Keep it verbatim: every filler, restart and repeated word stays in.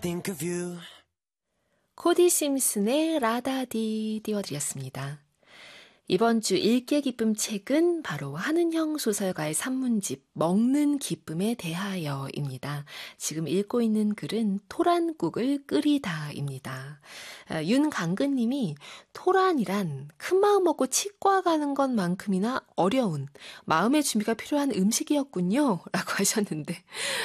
think of you. 코디 심슨의 라다디 띄워드렸습니다. 이번 주 읽기의 기쁨 책은 바로 한은형 소설가의 산문집 먹는 기쁨에 대하여입니다. 지금 읽고 있는 글은 토란국을 끓이다입니다. 아, 윤강근님이 토란이란 큰마음 먹고 치과 가는 것만큼이나 어려운 마음의 준비가 필요한 음식이었군요 라고 하셨는데